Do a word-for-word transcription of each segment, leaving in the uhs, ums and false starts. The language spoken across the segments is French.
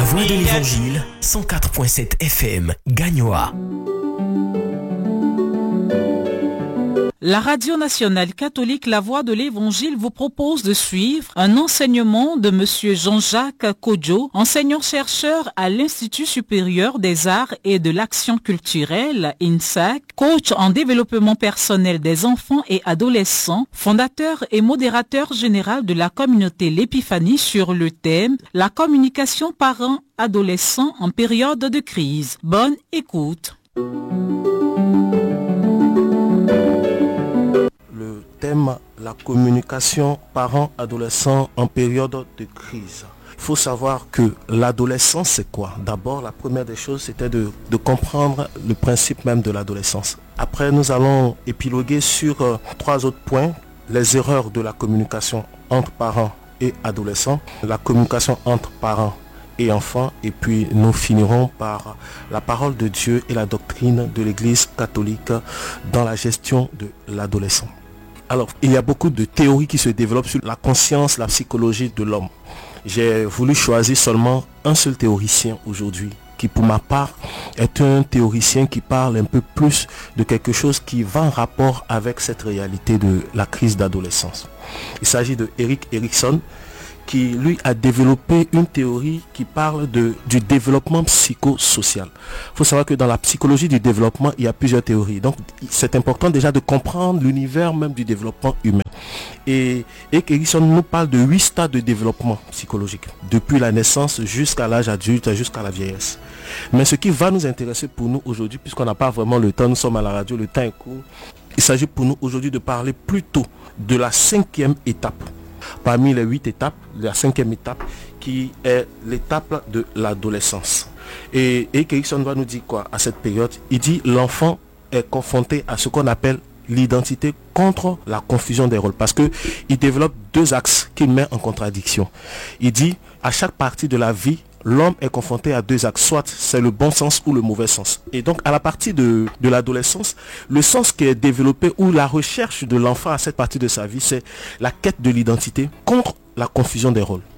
Voix de l'Évangile, cent quatre virgule sept F M, Gagnoa. La Radio nationale catholique La Voix de l'Évangile vous propose de suivre un enseignement de Monsieur Jean-Jacques Kodjo, enseignant-chercheur à l'Institut supérieur des arts et de l'action culturelle, I N S A C, coach en développement personnel des enfants et adolescents, fondateur et modérateur général de la communauté L'Épiphanie sur le thème « La communication parents-adolescents en période de crise ». Bonne écoute. Thème la communication parents-adolescents en période de crise. Il faut savoir que l'adolescence, c'est quoi? D'abord, la première des choses, c'était de, de comprendre le principe même de l'adolescence. Après, nous allons épiloguer sur euh, trois autres points. Les erreurs de la communication entre parents et adolescents, la communication entre parents et enfants, et puis nous finirons par la parole de Dieu et la doctrine de l'Église catholique dans la gestion de l'adolescent. Alors, il y a beaucoup de théories qui se développent sur la conscience, la psychologie de l'homme. J'ai voulu choisir seulement un seul théoricien aujourd'hui, qui pour ma part est un théoricien qui parle un peu plus de quelque chose qui va en rapport avec cette réalité de la crise d'adolescence. Il s'agit de Erik Erikson, qui lui a développé une théorie qui parle de, du développement psychosocial. Il faut savoir que dans la psychologie du développement, il y a plusieurs théories. Donc c'est important déjà de comprendre l'univers même du développement humain. Et Erik Erikson nous parle de huit stades de développement psychologique, depuis la naissance jusqu'à l'âge adulte, jusqu'à la vieillesse. Mais ce qui va nous intéresser pour nous aujourd'hui, puisqu'on n'a pas vraiment le temps, nous sommes à la radio, le temps est court, il s'agit pour nous aujourd'hui de parler plutôt de la cinquième étape. Parmi les huit étapes, la cinquième étape qui est l'étape de l'adolescence. Et Erik Erikson va nous dire quoi à cette période? Il dit l'enfant est confronté à ce qu'on appelle l'identité contre la confusion des rôles. Parce qu'il développe deux axes qu'il met en contradiction. Il dit à chaque partie de la vie, l'homme est confronté à deux axes, soit c'est le bon sens ou le mauvais sens. Et donc à la partie de, de l'adolescence, le sens qui est développé ou la recherche de l'enfant à cette partie de sa vie, c'est la quête de l'identité contre la confusion des rôles.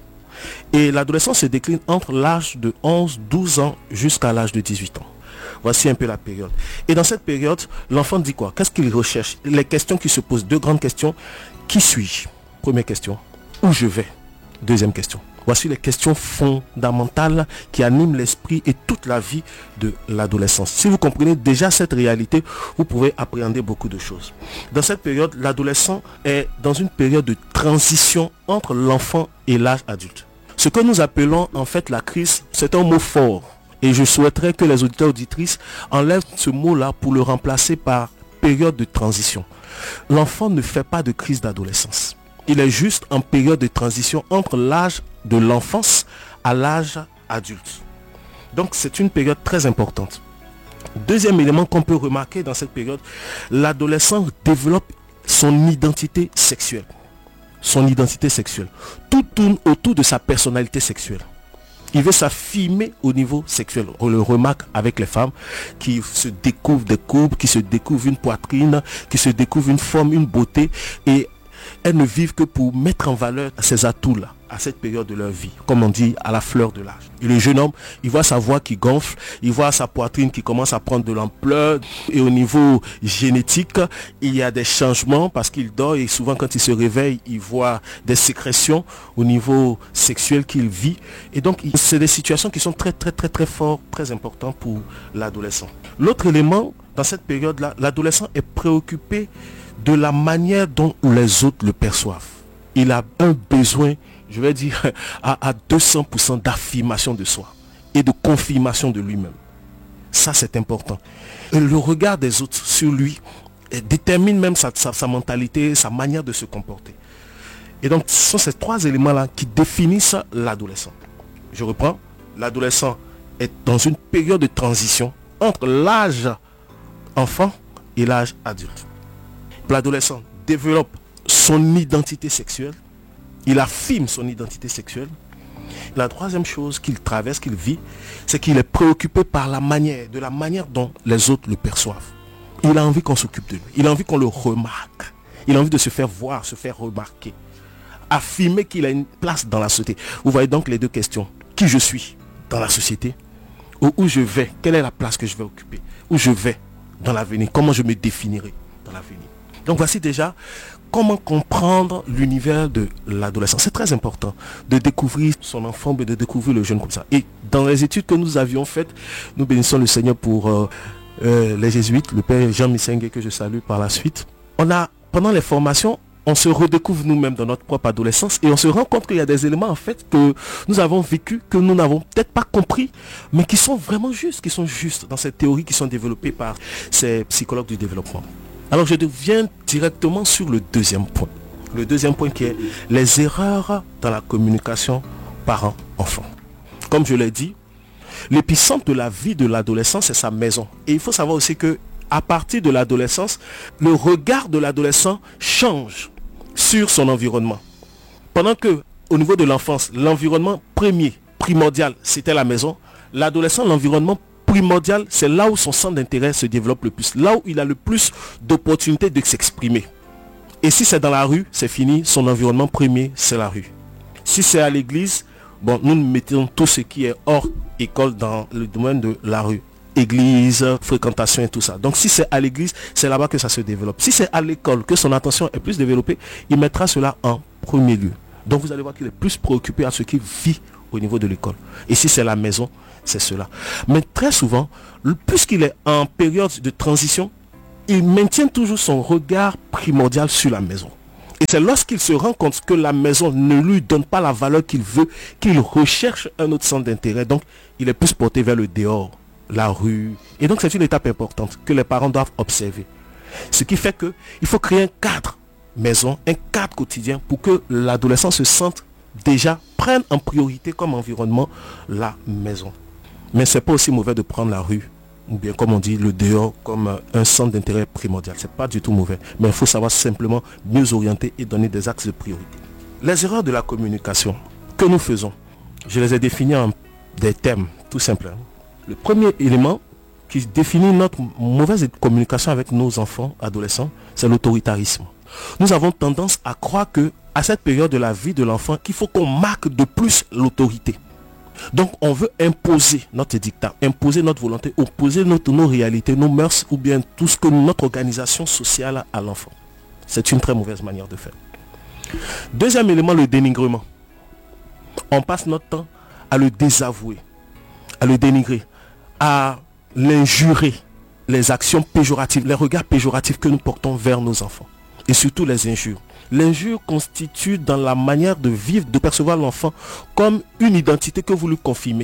Et l'adolescence se décline entre l'âge de onze douze ans jusqu'à l'âge de dix-huit ans. Voici un peu la période. Et dans cette période, l'enfant dit quoi? Qu'est-ce qu'il recherche? Les questions qui se posent, deux grandes questions. Qui suis-je? Première question. Où je vais? Deuxième question. Voici les questions fondamentales qui animent l'esprit et toute la vie de l'adolescence. Si vous comprenez déjà cette réalité, vous pouvez appréhender beaucoup de choses. Dans cette période, l'adolescent est dans une période de transition entre l'enfant et l'âge adulte. Ce que nous appelons en fait la crise, c'est un mot fort. Et je souhaiterais que les auditeurs auditrices enlèvent ce mot-là pour le remplacer par période de transition. L'enfant ne fait pas de crise d'adolescence. Il est juste en période de transition entre l'âge de l'enfance à l'âge adulte. Donc c'est une période très importante. Deuxième élément qu'on peut remarquer dans cette période, l'adolescent développe son identité sexuelle. Son identité sexuelle. Tout tourne autour de sa personnalité sexuelle. Il veut s'affirmer au niveau sexuel. On le remarque avec les femmes qui se découvrent des courbes, qui se découvrent une poitrine, qui se découvrent une forme, une beauté, et elles ne vivent que pour mettre en valeur ces atouts-là, à cette période de leur vie, comme on dit, à la fleur de l'âge. Et le jeune homme, il voit sa voix qui gonfle, il voit sa poitrine qui commence à prendre de l'ampleur, et au niveau génétique, il y a des changements parce qu'il dort, et souvent quand il se réveille, il voit des sécrétions au niveau sexuel qu'il vit. Et donc, c'est des situations qui sont très, très, très, très fortes, très importantes pour l'adolescent. L'autre élément, dans cette période-là, l'adolescent est préoccupé de la manière dont les autres le perçoivent. Il a un besoin, je vais dire, à, à deux cents pour cent d'affirmation de soi et de confirmation de lui-même. Ça, c'est important. Et le regard des autres sur lui détermine même sa, sa, sa mentalité, sa manière de se comporter. Et donc, ce sont ces trois éléments-là qui définissent l'adolescent. Je reprends. L'adolescent est dans une période de transition entre l'âge enfant et l'âge adulte. L'adolescent développe son identité sexuelle, il affirme son identité sexuelle. La troisième chose qu'il traverse, qu'il vit, c'est qu'il est préoccupé par la manière, de la manière dont les autres le perçoivent. Il a envie qu'on s'occupe de lui, il a envie qu'on le remarque, il a envie de se faire voir, se faire remarquer, affirmer qu'il a une place dans la société. Vous voyez donc les deux questions. Qui je suis? dans la société, ou où je vais, quelle est la place que je vais occuper, où je vais dans l'avenir, comment je me définirai dans l'avenir. Donc voici déjà comment comprendre l'univers de l'adolescence. C'est très important de découvrir son enfant, de découvrir le jeune comme ça. Et dans les études que nous avions faites, nous bénissons le Seigneur pour euh, euh, les jésuites, le père Jean Missengue que je salue par la suite. On a, pendant les formations, on se redécouvre nous-mêmes dans notre propre adolescence et on se rend compte qu'il y a des éléments en fait que nous avons vécu, que nous n'avons peut-être pas compris, mais qui sont vraiment justes, qui sont justes dans ces théories qui sont développées par ces psychologues du développement. Alors je viens directement sur le deuxième point. Le deuxième point qui est les erreurs dans la communication parent-enfant. Comme je l'ai dit, l'épicentre de la vie de l'adolescent, c'est sa maison. Et il faut savoir aussi que à partir de l'adolescence, le regard de l'adolescent change sur son environnement. Pendant que, au niveau de l'enfance, l'environnement premier, primordial, c'était la maison, l'adolescent, l'environnement primordial, c'est là où son centre d'intérêt se développe le plus, là où il a le plus d'opportunités de s'exprimer. Et si c'est dans la rue, c'est fini, son environnement premier, c'est la rue. Si c'est à l'église, bon, nous mettons tout ce qui est hors école dans le domaine de la rue. Église, fréquentation et tout ça. Donc si c'est à l'église, c'est là-bas que ça se développe. Si c'est à l'école que son attention est plus développée, il mettra cela en premier lieu. Donc vous allez voir qu'il est plus préoccupé à ce qu'il vit au niveau de l'école. Et si c'est la maison, c'est cela. Mais très souvent, puisqu'il est en période de transition, il maintient toujours son regard primordial sur la maison. Et c'est lorsqu'il se rend compte que la maison ne lui donne pas la valeur qu'il veut, qu'il recherche un autre centre d'intérêt. Donc il est plus porté vers le dehors, la rue. Et donc c'est une étape importante que les parents doivent observer. Ce qui fait que il faut créer un cadre maison, un cadre quotidien pour que l'adolescent se sente déjà, prenne en priorité comme environnement la maison. Mais c'est pas aussi mauvais de prendre la rue, ou bien comme on dit, le dehors comme un centre d'intérêt primordial. C'est pas du tout mauvais. Mais il faut savoir simplement mieux orienter et donner des axes de priorité. Les erreurs de la communication que nous faisons, je les ai définies en des thèmes, tout simplement. Le premier élément qui définit notre mauvaise communication avec nos enfants, adolescents, c'est l'autoritarisme. Nous avons tendance à croire que à cette période de la vie de l'enfant, qu'il faut qu'on marque de plus l'autorité. Donc on veut imposer notre dictat, imposer notre volonté, opposer notre, nos réalités, nos mœurs ou bien tout ce que notre organisation sociale a à l'enfant. C'est une très mauvaise manière de faire. Deuxième élément, le dénigrement. On passe notre temps à le désavouer, à le dénigrer, à l'injurer, les actions péjoratives, les regards péjoratifs que nous portons vers nos enfants. Et surtout les injures. L'injure constitue dans la manière de vivre, de percevoir l'enfant comme une identité que vous lui confirmez.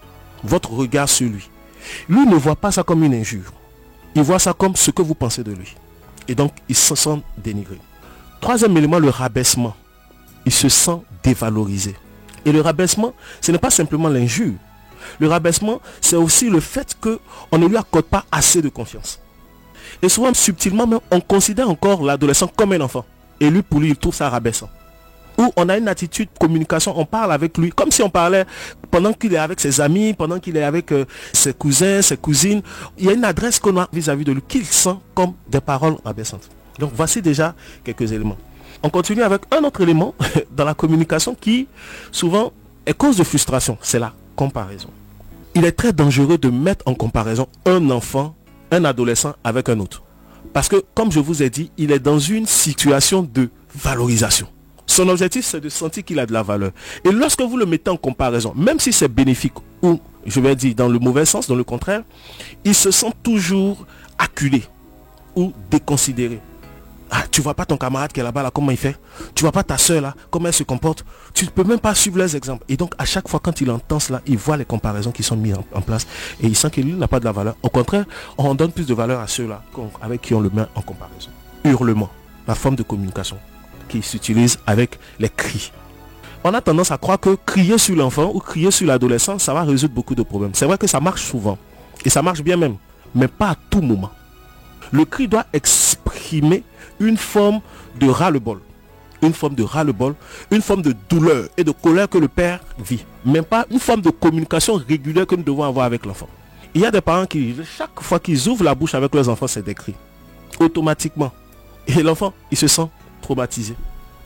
Votre regard sur lui. Lui ne voit pas ça comme une injure. Il voit ça comme ce que vous pensez de lui. Et donc, il se sent dénigré. Troisième élément, le rabaissement. Il se sent dévalorisé. Et le rabaissement, ce n'est pas simplement l'injure. Le rabaissement, c'est aussi le fait qu'on ne lui accorde pas assez de confiance. Et souvent, subtilement, même, on considère encore l'adolescent comme un enfant. Et lui, pour lui, il trouve ça rabaissant. Ou on a une attitude de communication, on parle avec lui, comme si on parlait pendant qu'il est avec ses amis, pendant qu'il est avec euh, ses cousins, ses cousines. Il y a une adresse qu'on a vis-à-vis de lui qu'il sent comme des paroles rabaissantes. Donc voici déjà quelques éléments. On continue avec un autre élément dans la communication qui, souvent, est cause de frustration. C'est la comparaison. Il est très dangereux de mettre en comparaison un enfant, un adolescent avec un autre. Parce que, comme je vous ai dit, il est dans une situation de valorisation. Son objectif, c'est de sentir qu'il a de la valeur. Et lorsque vous le mettez en comparaison, même si c'est bénéfique, ou, je vais dire, dans le mauvais sens, dans le contraire, il se sent toujours acculé ou déconsidéré. Ah, tu vois pas ton camarade qui est là-bas, là, comment il fait? Tu vois pas ta soeur, là, comment elle se comporte? Tu ne peux même pas suivre les exemples. Et donc, à chaque fois, quand il entend cela, il voit les comparaisons qui sont mises en, en place. Et il sent qu'il n'a pas de la valeur. Au contraire, on donne plus de valeur à ceux-là avec qui on le met en comparaison. Hurlement, la forme de communication qui s'utilise avec les cris. On a tendance à croire que crier sur l'enfant ou crier sur l'adolescent, ça va résoudre beaucoup de problèmes. C'est vrai que ça marche souvent. Et ça marche bien même. Mais pas à tout moment. Le cri doit exprimer une forme de ras-le-bol. Une forme de ras-le-bol, une forme de douleur et de colère que le père vit. Mais pas une forme de communication régulière que nous devons avoir avec l'enfant. Il y a des parents qui, chaque fois qu'ils ouvrent la bouche avec leurs enfants, c'est des cris. Automatiquement. Et l'enfant, il se sent traumatisé.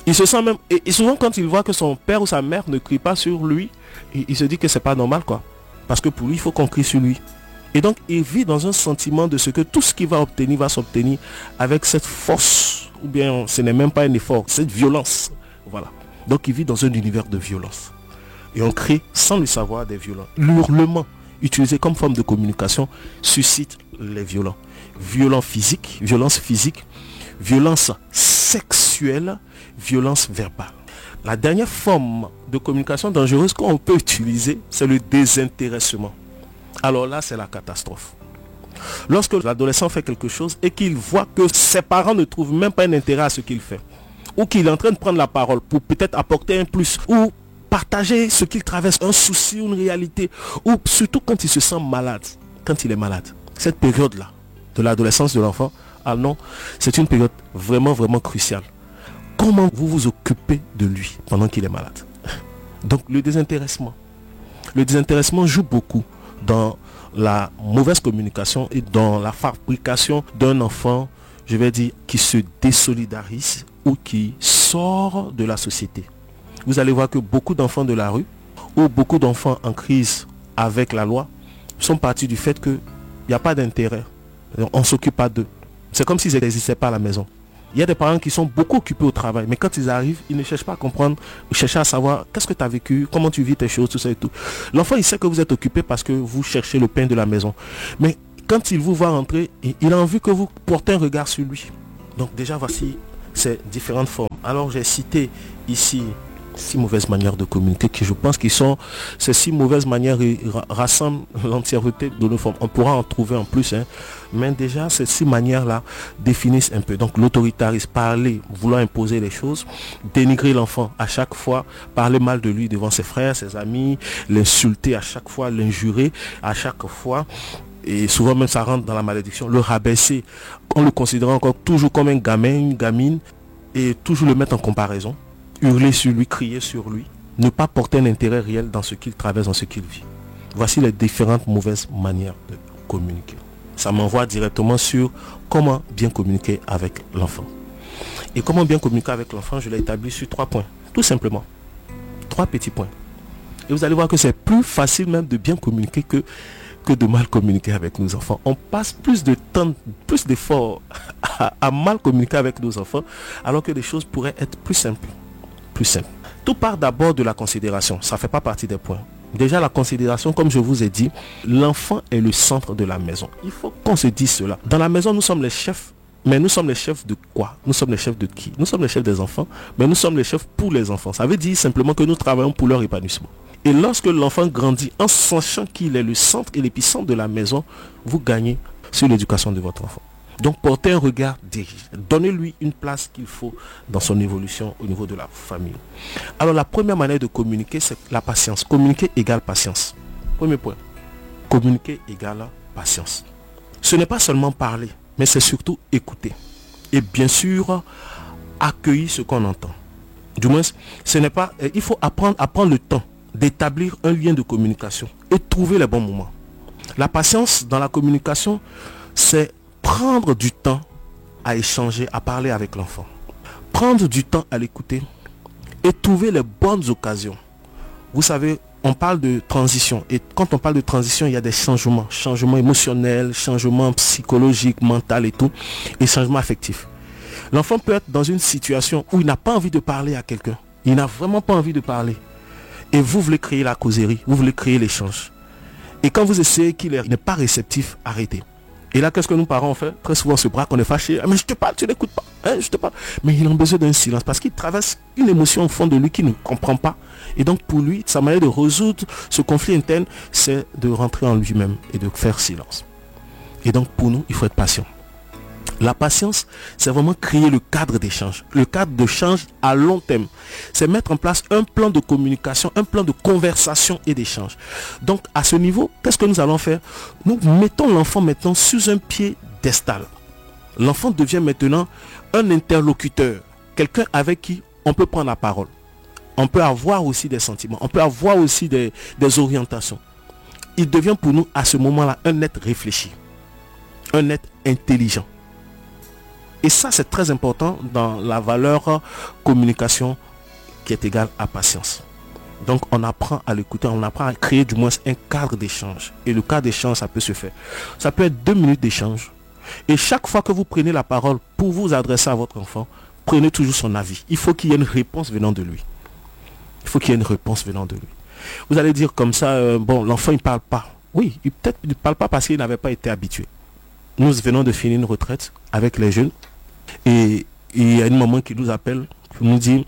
Il se sent même, et, et souvent quand il voit que son père ou sa mère ne crie pas sur lui, il, il se dit que c'est pas normal quoi. Parce que pour lui, il faut qu'on crie sur lui. Et donc, il vit dans un sentiment de ce que tout ce qu'il va obtenir va s'obtenir avec cette force, ou bien ce n'est même pas un effort, cette violence. Voilà. Donc, il vit dans un univers de violence. Et on crée, sans le savoir, des violences. L'hurlement, utilisé comme forme de communication, suscite les violents. Violence physique, violence physique, violence sexuelle, violence verbale. La dernière forme de communication dangereuse qu'on peut utiliser, c'est le désintéressement. Alors là, c'est la catastrophe. Lorsque l'adolescent fait quelque chose et qu'il voit que ses parents ne trouvent même pas un intérêt à ce qu'il fait, ou qu'il est en train de prendre la parole pour peut-être apporter un plus, ou partager ce qu'il traverse, un souci, une réalité, ou surtout quand il se sent malade, quand il est malade. Cette période-là, de l'adolescence de l'enfant, ah non, c'est une période vraiment, vraiment cruciale. Comment vous vous occupez de lui pendant qu'il est malade? Donc le désintéressement. Le désintéressement joue beaucoup dans la mauvaise communication et dans la fabrication d'un enfant, je vais dire, qui se désolidarise ou qui sort de la société. Vous allez voir que beaucoup d'enfants de la rue ou beaucoup d'enfants en crise avec la loi sont partis du fait qu'il n'y a pas d'intérêt. On ne s'occupe pas d'eux. C'est comme s'ils n'existaient pas à la maison. Il y a des parents qui sont beaucoup occupés au travail, mais quand ils arrivent, ils ne cherchent pas à comprendre, ils cherchent à savoir qu'est-ce que tu as vécu, comment tu vis tes choses, tout ça et tout. L'enfant, il sait que vous êtes occupé parce que vous cherchez le pain de la maison. Mais quand il vous voit rentrer, il a envie que vous portez un regard sur lui. Donc déjà, voici ces différentes formes. Alors j'ai cité ici six mauvaises manières de communiquer qui je pense qu'ils sont ces six mauvaises manières rassemblent l'entièreté de nos formes. On pourra en trouver en plus, hein, mais déjà ces six manières là définissent un peu. Donc l'autoritarisme, parler, vouloir imposer les choses, dénigrer l'enfant à chaque fois, parler mal de lui devant ses frères, ses amis, l'insulter à chaque fois, l'injurer à chaque fois. Et souvent même ça rentre dans la malédiction, le rabaisser en le considérant encore toujours comme un gamin, une gamine, et toujours le mettre en comparaison, hurler sur lui, crier sur lui, ne pas porter un intérêt réel dans ce qu'il traverse, dans ce qu'il vit. Voici les différentes mauvaises manières de communiquer. Ça m'envoie directement sur comment bien communiquer avec l'enfant. Et comment bien communiquer avec l'enfant, je l'ai établi sur trois points, tout simplement. Trois petits points. Et vous allez voir que c'est plus facile même de bien communiquer que que de mal communiquer avec nos enfants. On passe plus de temps, plus d'efforts à, à mal communiquer avec nos enfants, alors que les choses pourraient être plus simples. Plus simples. Tout part d'abord de la considération. Ça ne fait pas partie des points. Déjà, la considération, comme je vous ai dit, l'enfant est le centre de la maison. Il faut qu'on se dise cela. Dans la maison, nous sommes les chefs. Mais nous sommes les chefs de quoi? Nous sommes les chefs de qui? Nous sommes les chefs des enfants, mais nous sommes les chefs pour les enfants. Ça veut dire simplement que nous travaillons pour leur épanouissement. Et lorsque l'enfant grandit en sachant qu'il est le centre et l'épicentre de la maison, vous gagnez sur l'éducation de votre enfant. Donc portez un regard dirigé. Donnez-lui une place qu'il faut dans son évolution au niveau de la famille. Alors la première manière de communiquer, c'est la patience. Communiquer égale patience. Premier point. Communiquer égale patience. Ce n'est pas seulement parler, mais c'est surtout écouter. Et bien sûr, accueillir ce qu'on entend. Du moins, ce n'est pas. Il faut apprendre à prendre le temps d'établir un lien de communication et trouver les bons moments. La patience dans la communication, c'est prendre du temps à échanger, à parler avec l'enfant. Prendre du temps à l'écouter et trouver les bonnes occasions. Vous savez, on parle de transition. Et quand on parle de transition, il y a des changements. Changements émotionnels, changements psychologiques, mentaux et tout. Et changements affectifs. L'enfant peut être dans une situation où il n'a pas envie de parler à quelqu'un. Il n'a vraiment pas envie de parler. Et vous voulez créer la causerie, vous voulez créer l'échange. Et quand vous essayez qu'il n'est pas réceptif, arrêtez. Et là, qu'est-ce que nous parents on fait? Très souvent, on se braque, on est fâché. Ah, mais je te parle, tu n'écoutes pas. Hein, je te parle. Mais il a besoin d'un silence parce qu'il traverse une émotion au fond de lui qu'il ne comprend pas. Et donc, pour lui, sa manière de résoudre ce conflit interne, c'est de rentrer en lui-même et de faire silence. Et donc, pour nous, il faut être patient. La patience, c'est vraiment créer le cadre d'échange. Le cadre d'échange à long terme. C'est mettre en place un plan de communication, un plan de conversation et d'échange. Donc, à ce niveau, qu'est-ce que nous allons faire? Nous mettons l'enfant maintenant sous un piédestal. L'enfant devient maintenant un interlocuteur. Quelqu'un avec qui on peut prendre la parole. On peut avoir aussi des sentiments. On peut avoir aussi des, des orientations. Il devient pour nous, à ce moment-là, un être réfléchi. Un être intelligent. Et ça, c'est très important dans la valeur communication qui est égale à patience. Donc, on apprend à l'écouter, on apprend à créer du moins un cadre d'échange. Et le cadre d'échange, ça peut se faire. Ça peut être deux minutes d'échange. Et chaque fois que vous prenez la parole pour vous adresser à votre enfant, prenez toujours son avis. Il faut qu'il y ait une réponse venant de lui. Il faut qu'il y ait une réponse venant de lui. Vous allez dire comme ça, euh, bon, l'enfant, il ne parle pas. Oui, il peut-être il ne parle pas parce qu'il n'avait pas été habitué. Nous venons de finir une retraite avec les jeunes. Et il y a une maman qui nous appelle, qui nous dit...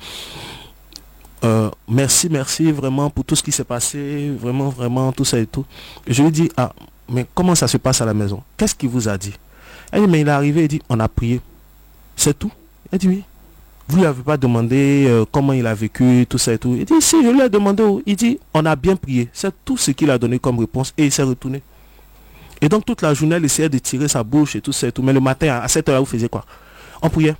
Euh, merci, merci vraiment pour tout ce qui s'est passé, vraiment, vraiment, tout ça et tout. Et je lui dis, ah, mais comment ça se passe à la maison? Qu'est-ce qu'il vous a dit? Elle dit, mais il est arrivé, il dit, on a prié. C'est tout? Elle dit, oui. Vous ne lui avez pas demandé euh, comment il a vécu, tout ça et tout. Il dit, si, je lui ai demandé. Il dit, on a bien prié. C'est tout ce qu'il a donné comme réponse et il s'est retourné. Et donc toute la journée, elle essayait de tirer sa bouche et tout ça et tout. Mais le matin, à sept heures, vous faisiez quoi? On priait.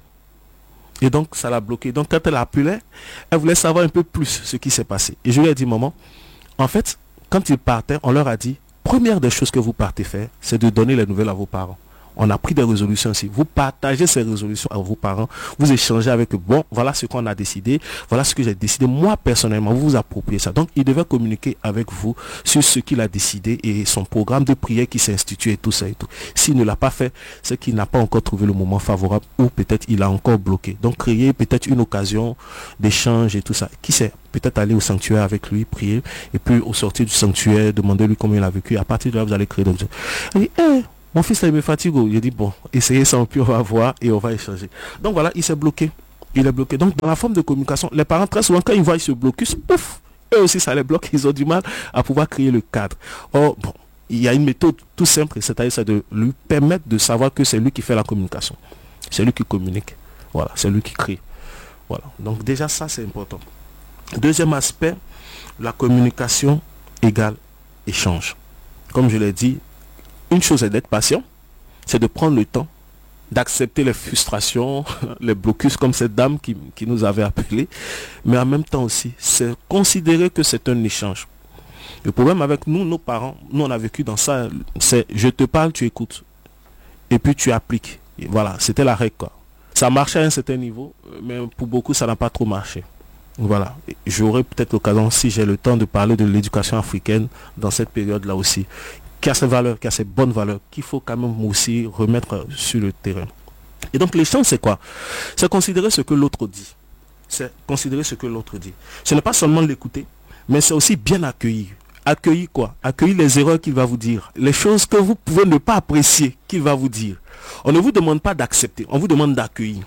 Et donc, ça l'a bloqué. Donc, quand elle appelait, elle voulait savoir un peu plus ce qui s'est passé. Et je lui ai dit, maman, en fait, quand ils partaient, on leur a dit, première des choses que vous partez faire, c'est de donner les nouvelles à vos parents. On a pris des résolutions aussi. Vous partagez ces résolutions à vos parents. Vous échangez avec eux. Bon, voilà ce qu'on a décidé. Voilà ce que j'ai décidé. Moi, personnellement, vous vous appropriez ça. Donc, il devait communiquer avec vous sur ce qu'il a décidé et son programme de prière qui s'est institué et tout ça et tout. S'il ne l'a pas fait, c'est qu'il n'a pas encore trouvé le moment favorable ou peut-être il a encore bloqué. Donc, créer peut-être une occasion d'échange et tout ça. Qui sait? Peut-être aller au sanctuaire avec lui, prier. Et puis, au sortir du sanctuaire, demander-lui comment il a vécu. À partir de là, vous allez créer d'autres. Elle dit, eh, mon fils là, il me fatigue. Il dit, bon, essayez ça, puis on va voir et on va échanger. Donc voilà, il s'est bloqué. Il est bloqué. Donc dans la forme de communication, les parents, très souvent, quand ils voient ce blocus, pouf, eux aussi, ça les bloque. Ils ont du mal à pouvoir créer le cadre. Or, bon, il y a une méthode tout simple, c'est-à-dire c'est de lui permettre de savoir que c'est lui qui fait la communication. C'est lui qui communique. Voilà, c'est lui qui crée. Voilà. Donc déjà, ça, c'est important. Deuxième aspect, la communication égale échange. Comme je l'ai dit, une chose est d'être patient, c'est de prendre le temps, d'accepter les frustrations, les blocus comme cette dame qui, qui nous avait appelé, mais en même temps aussi, c'est considérer que c'est un échange. Le problème avec nous, nos parents, nous on a vécu dans ça, c'est je te parle, tu écoutes, et puis tu appliques. Et voilà, c'était la règle quoi. Ça marchait à un certain niveau, mais pour beaucoup ça n'a pas trop marché. Voilà, j'aurai peut-être l'occasion, si j'ai le temps, de parler de l'éducation africaine dans cette période-là aussi, qui a ses valeurs, qui a ses bonnes valeurs, qu'il faut quand même aussi remettre sur le terrain. Et donc l'échange, c'est quoi? C'est considérer ce que l'autre dit. C'est considérer ce que l'autre dit. Ce n'est pas seulement l'écouter, mais c'est aussi bien accueillir. Accueillir quoi? Accueillir les erreurs qu'il va vous dire, les choses que vous pouvez ne pas apprécier qu'il va vous dire. On ne vous demande pas d'accepter, on vous demande d'accueillir.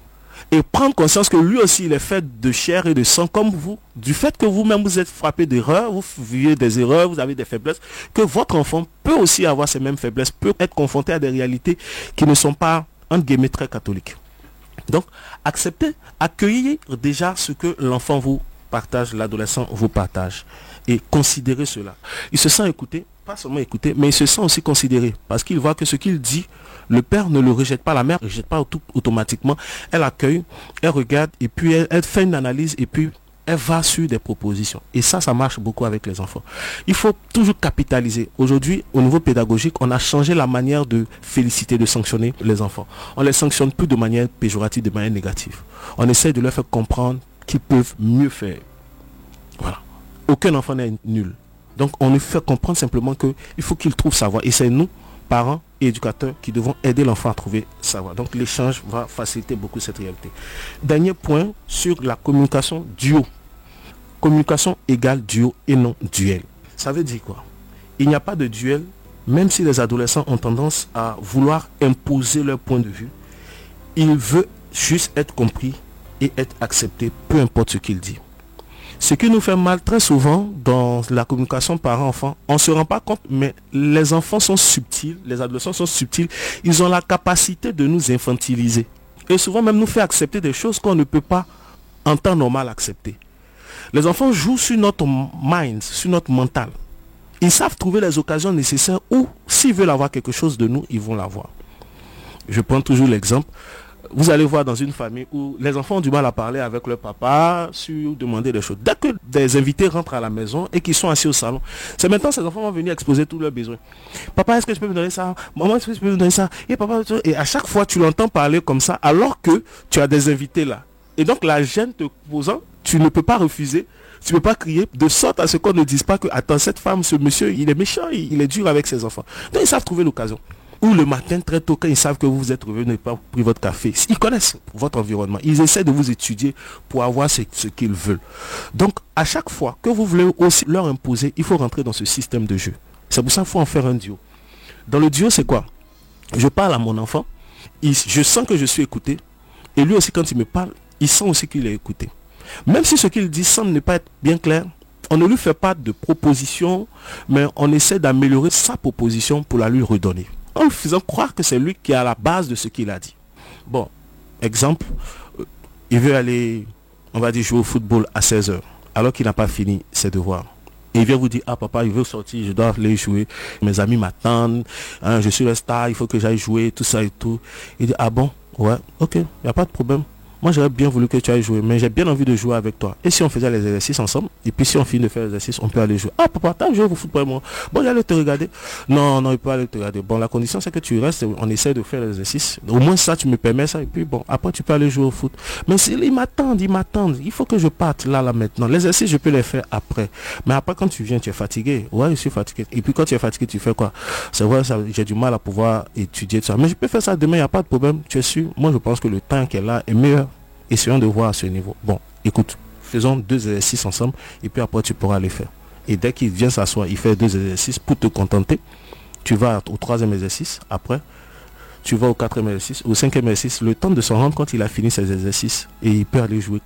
Et prendre conscience que lui aussi il est fait de chair et de sang comme vous, du fait que vous-même vous êtes frappé d'erreurs, vous vivez des erreurs, vous avez des faiblesses, que votre enfant peut aussi avoir ces mêmes faiblesses, peut être confronté à des réalités qui ne sont pas, entre guillemets, très catholiques. Donc, acceptez, accueillez déjà ce que l'enfant vous partage, l'adolescent vous partage, et considérez cela. Il se sent écouté, pas seulement écouté, mais il se sent aussi considéré, parce qu'il voit que ce qu'il dit, le père ne le rejette pas, la mère ne rejette pas tout, automatiquement. Elle accueille, elle regarde, et puis elle, elle fait une analyse, et puis elle va sur des propositions. Et ça, ça marche beaucoup avec les enfants. Il faut toujours capitaliser. Aujourd'hui, au niveau pédagogique, on a changé la manière de féliciter, de sanctionner les enfants. On les sanctionne plus de manière péjorative, de manière négative. On essaie de leur faire comprendre qu'ils peuvent mieux faire. Voilà. Aucun enfant n'est nul. Donc, on lui fait comprendre simplement qu'il faut qu'il trouve sa voie. Et c'est nous, parents et éducateurs, qui devons aider l'enfant à trouver sa voie. Donc l'échange va faciliter beaucoup cette réalité. Dernier point sur la communication duo. Communication égale duo et non duel. Ça veut dire quoi? Il n'y a pas de duel, même si les adolescents ont tendance à vouloir imposer leur point de vue. Ils veulent juste être compris et être acceptés, peu importe ce qu'ils disent. Ce qui nous fait mal très souvent dans la communication parent-enfant, on ne se rend pas compte, mais les enfants sont subtils, les adolescents sont subtils, ils ont la capacité de nous infantiliser. Et souvent même nous faire accepter des choses qu'on ne peut pas en temps normal accepter. Les enfants jouent sur notre mind, sur notre mental. Ils savent trouver les occasions nécessaires ou s'ils veulent avoir quelque chose de nous, ils vont l'avoir. Je prends toujours l'exemple, vous allez voir dans une famille où les enfants ont du mal à parler avec leur papa, sur demander des choses. Dès que des invités rentrent à la maison et qu'ils sont assis au salon, c'est maintenant ces enfants vont venir exposer tous leurs besoins. Papa, est-ce que je peux me donner ça? Maman, est-ce que je peux me donner ça? Et papa, et à chaque fois, tu l'entends parler comme ça, alors que tu as des invités là. Et donc, la gêne te posant, tu ne peux pas refuser. Tu ne peux pas crier de sorte à ce qu'on ne dise pas que, attends, cette femme, ce monsieur, il est méchant, il, il est dur avec ses enfants. Donc, ils savent trouver l'occasion. Ou le matin, très tôt, quand ils savent que vous vous êtes revenu, n'avez pas pris votre café. Ils connaissent votre environnement. Ils essaient de vous étudier pour avoir ce, ce qu'ils veulent. Donc, à chaque fois que vous voulez aussi leur imposer, il faut rentrer dans ce système de jeu. C'est pour ça qu'il faut en faire un duo. Dans le duo, c'est quoi? Je parle à mon enfant, il, je sens que je suis écouté. Et lui aussi, quand il me parle, il sent aussi qu'il est écouté. Même si ce qu'il dit semble ne pas être bien clair, on ne lui fait pas de proposition, mais on essaie d'améliorer sa proposition pour la lui redonner. En lui faisant croire que c'est lui qui est à la base de ce qu'il a dit. Bon, exemple, euh, il veut aller, on va dire, jouer au football à seize heures, alors qu'il n'a pas fini ses devoirs. Et il vient vous dire, ah papa, il veut sortir, je dois aller jouer, mes amis m'attendent, hein, je suis le star, il faut que j'aille jouer, tout ça et tout. Il dit, ah bon, ouais, ok, il n'y a pas de problème. Moi, j'aurais bien voulu que tu ailles jouer, mais j'ai bien envie de jouer avec toi. Et si on faisait les exercices ensemble, et puis si on finit de faire les exercices, on peut aller jouer. Ah, papa, t'as joué au foot pour moi. Bon, j'allais te regarder. Non, non, il peut aller te regarder. Bon, la condition, c'est que tu restes, on essaie de faire les exercices. Au moins, ça, tu me permets ça. Et puis, bon, après, tu peux aller jouer au foot. Mais ils m'attendent, ils m'attendent. Il faut que je parte là, là, maintenant. Les exercices, je peux les faire après. Mais après, quand tu viens, tu es fatigué. Ouais, je suis fatigué. Et puis, quand tu es fatigué, tu fais quoi? C'est vrai, ça, j'ai du mal à pouvoir étudier ça. Mais je peux faire ça demain, il n'y a pas de problème. Tu es sûr? Moi, je pense que le temps qui est là est meilleur. Essayons de voir à ce niveau. Bon, écoute, faisons deux exercices ensemble et puis après tu pourras les faire. Et dès qu'il vient s'asseoir, il fait deux exercices pour te contenter. Tu vas au troisième exercice, après, tu vas au quatrième exercice, au cinquième exercice, le temps de s'en rendre compte il a fini ses exercices et il peut aller jouer.